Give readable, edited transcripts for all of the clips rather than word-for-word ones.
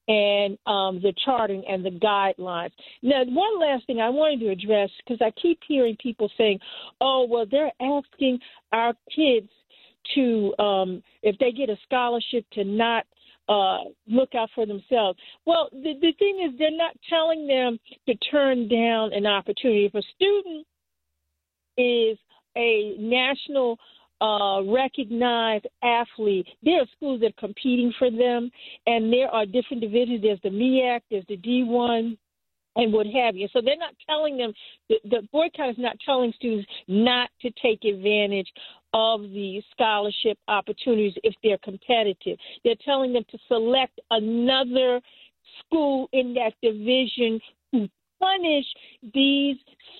and the charting and the guidelines. Now, one last thing I wanted to address, because I keep hearing people saying, oh, well, they're asking our kids to, if they get a scholarship, to not look out for themselves. Well, the thing is, they're not telling them to turn down an opportunity. If a student is a national recognized athlete, there are schools that are competing for them, and there are different divisions. There's the MEAC, there's the D1, and what have you. So they're not telling them, the boycott is not telling students not to take advantage of the scholarship opportunities if they're competitive. They're telling them to select another school in that division who punish these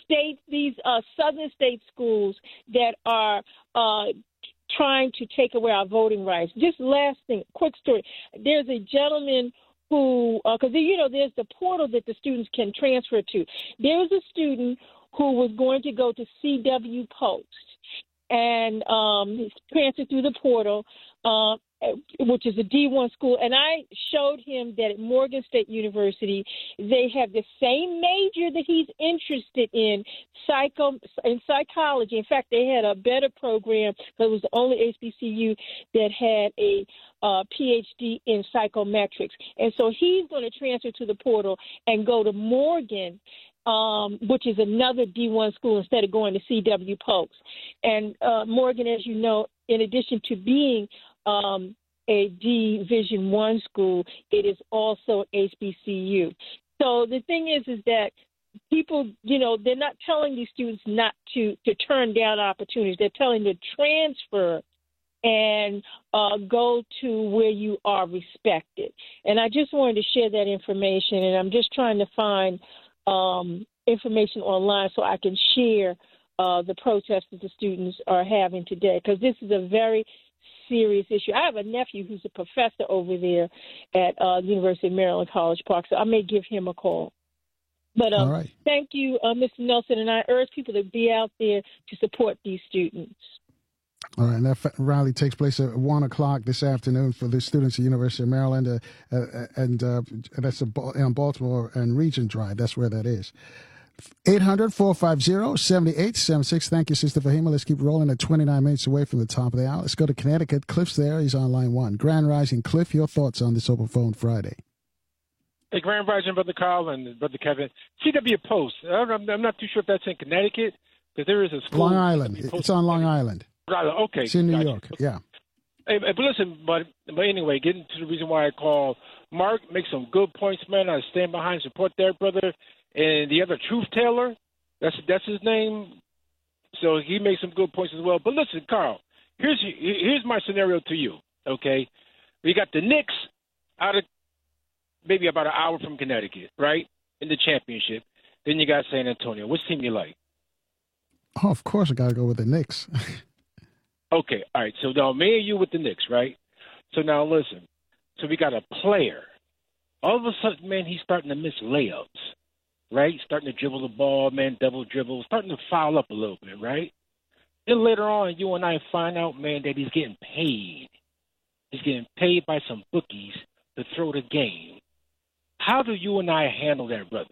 southern state schools that are trying to take away our voting rights. Just last thing, quick story. There's a gentleman who, because, there's the portal that the students can transfer to. There was a student who was going to go to CW Post and transfer through the portal, which is a D1 school. And I showed him that at Morgan State University, they have the same major that he's interested in, psychology. In fact, they had a better program, but it was the only HBCU that had a PhD in psychometrics. And so he's going to transfer to the portal and go to Morgan, which is another D1 school, instead of going to CW Post. And Morgan, as you know, in addition to being a Division I school, it is also HBCU. So the thing is that people, they're not telling these students not to turn down opportunities. They're telling them to transfer and go to where you are respected. And I just wanted to share that information, and I'm just trying to find information online so I can share the protests that the students are having today, because this is a very serious issue. I have a nephew who's a professor over there at the University of Maryland, College Park, so I may give him a call. But all right. Thank you, Mr. Nelson, and I urge people to be out there to support these students. All right, and that rally takes place at 1 o'clock this afternoon for the students at the University of Maryland, and that's on Baltimore and Regent Drive. That's where that is. 800-450-7876. Thank you, Sister Fahima. Let's keep rolling at 29 minutes away from the top of the hour. Let's go to Connecticut. Cliff's there. He's on line 1. Grand Rising. Cliff, your thoughts on this Open Phone Friday? Hey, Grand Rising, Brother Carl and Brother Kevin. CW Post. I'm not too sure if that's in Connecticut, because there is a school. Long Island. It's on Long Island. Okay. It's in New York. Yeah. Hey, but listen, but anyway, getting to the reason why I called, Mark makes some good points, man. I stand behind, support there, brother. And the other Truth Taylor, that's his name. So he makes some good points as well. But listen, Carl, here's my scenario to you, okay? We got the Knicks out of maybe about an hour from Connecticut, right, in the championship. Then you got San Antonio. Which team you like? Oh, of course I got to go with the Knicks. Okay, all right. So now me and you with the Knicks, right? So now listen. So we got a player. All of a sudden, man, he's starting to miss layups, right? Starting to dribble the ball, man, double dribble, starting to foul up a little bit, right? Then later on, you and I find out, man, that he's getting paid. He's getting paid by some bookies to throw the game. How do you and I handle that, brother?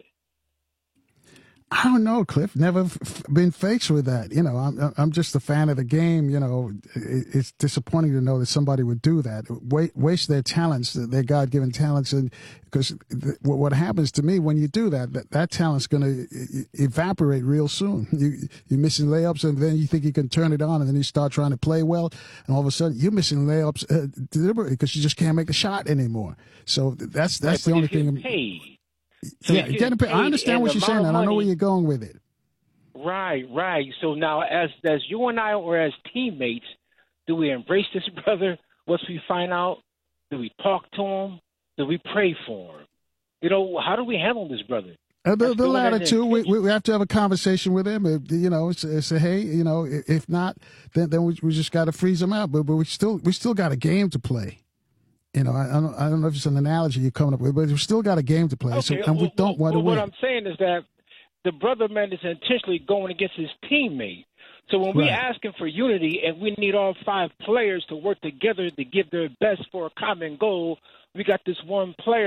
I don't know, Cliff. Never been faced with that. I'm just a fan of the game. It's disappointing to know that somebody would do that, waste their talents, their God-given talents, and because what happens to me when you do that talent's going to evaporate real soon. You're missing layups, and then you think you can turn it on, and then you start trying to play well, and all of a sudden you're missing layups deliberately because you just can't make the shot anymore. So that's right, the only thing. Paid. So yeah, getting paid. I understand what you're saying, and I know where you're going with it. Right. So now, as you and I, or as teammates, do we embrace this brother once we find out? Do we talk to him? Do we pray for him? How do we handle this brother? The latter two, we have to have a conversation with him. Say, hey, if not, then we just got to freeze him out. But we still got a game to play. I don't know if it's an analogy you're coming up with, but we've still got a game to play. Okay. So, and we don't want to win. What I'm saying is that the brother, man, is intentionally going against his teammate. So when we're asking for unity and we need all 5 players to work together to give their best for a common goal, we got this one player